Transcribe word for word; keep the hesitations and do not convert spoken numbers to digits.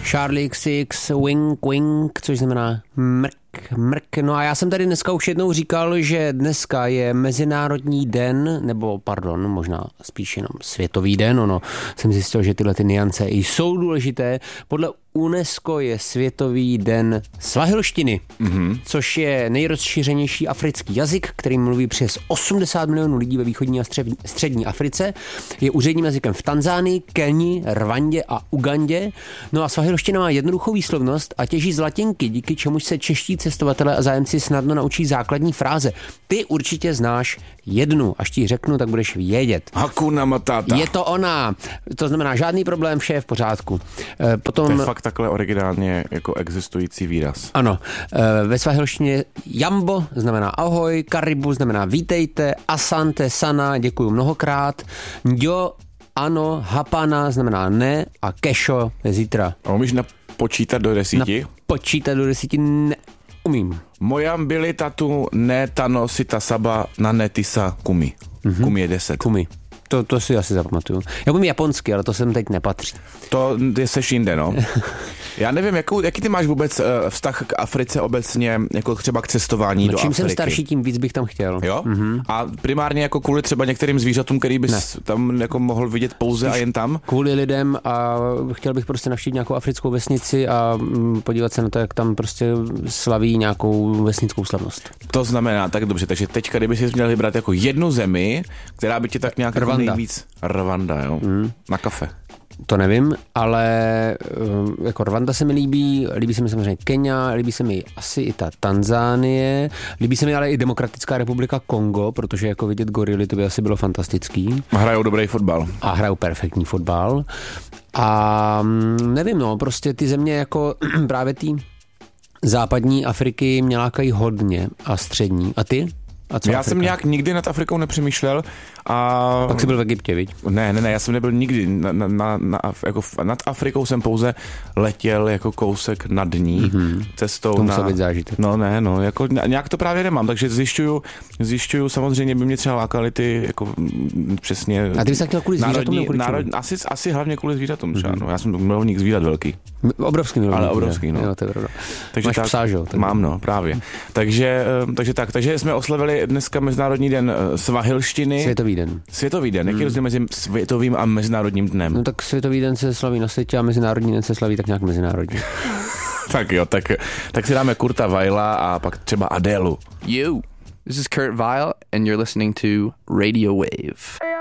Charlie iks iks, wink, wink, což znamená mrk, mrk. No a já jsem tady dneska už jednou říkal, že dneska je Mezinárodní den, nebo pardon, možná spíš jenom Světový den, ono jsem zjistil, že tyhle ty niance jsou důležité. Podle UNESCO je Světový den svahilštiny, mm-hmm. což je nejrozšířenější africký jazyk, který mluví přes osmdesát milionů lidí ve východní a střední Africe. Je úředním jazykem v Tanzánii, Keni, Rwandě a Ugandě. No a svahilština má jednoduchou výslovnost a těží z latinky, díky čemuž se čeští cestovatelé a zájemci snadno naučí základní fráze. Ty určitě znáš jednu, až ti řeknu, tak budeš vědět. Hakuna Matata. Je to ona. To znamená žádný problém, vše je v pořádku. Potom... To je fakt takhle originálně jako existující výraz. Ano. Ve svahilštině jambo znamená ahoj, karibu znamená vítejte, asante, sana, děkuju mnohokrát, njo, ano, hapana znamená ne a kesho je zítra. A umíš napočítat do desíti? Napočítat do desíti neumím. Mojam byli tatu ne tano sita saba na netisa kumi. Mm-hmm. Kumi je deset. Kumi. To, to si asi zapamatuju. Já umím japonsky, ale to sem teď nepatří. To je seš jinde, no. Já nevím, jakou, jaký ty máš vůbec uh, vztah k Africe obecně, jako třeba k cestování no, do čím Afriky? Čím jsem starší, tím víc bych tam chtěl. Jo? Mm-hmm. A primárně jako kvůli třeba některým zvířatům, který bys ne. tam jako mohl vidět pouze Spíš a jen tam? Kvůli lidem a chtěl bych prostě navštívit nějakou africkou vesnici a podívat se na to, jak tam prostě slaví nějakou vesnickou slavnost. To znamená, tak dobře, takže teďka, kdyby si měl vybrat jako jednu zemi, která by tě tak nějak Rwanda. nejvíc... Rwanda, jo? Mm. Na kafe. To nevím, ale jako Rwanda se mi líbí, líbí se mi samozřejmě Kenia, líbí se mi asi i ta Tanzánie, líbí se mi ale i Demokratická republika Kongo, protože jako vidět gorily, to by asi bylo fantastický. Hrajou dobrý fotbal. A hrajou perfektní fotbal. A nevím, no, prostě ty země jako právě ty západní Afriky mě lákají hodně a střední. A ty? A co já Afrika? jsem nějak nikdy nad Afrikou nepřemýšlel a... Pak jsi byl v Egyptě, viď? Ne, ne, ne, já jsem nebyl nikdy. Na, na, na, na, jako nad Afrikou jsem pouze letěl jako kousek nad ní mm-hmm. cestou to na... musel být zážitek. No ne, no, jako nějak to právě nemám, takže zjišťuju, zjišťuju, samozřejmě by mě třeba lákaly ty, jako přesně... A ty bys tak chtěl kvůli zvířatům nebo kvůli národ, asi, asi hlavně kvůli zvířatům třeba, mm-hmm. no, já jsem milovník zvířat velký. Obrovský milovník. Ale obrovský, no. Jo, to je pravda. Takže máš tak, psa, jo? Mám, no, právě. Takže, takže tak, takže jsme oslavili dneska Mezinárodní den svahilštiny. Světový den. Světový den. Jaký je rozdíl mezi světovým a mezinárodním dnem? No tak světový den se slaví na světě a mezinárodní den se slaví tak nějak mezinárodně. Tak jo, tak, tak si dáme Kurta Weila a pak třeba Adélu. You. This is Kurt Weill and you're listening to Radio Wave.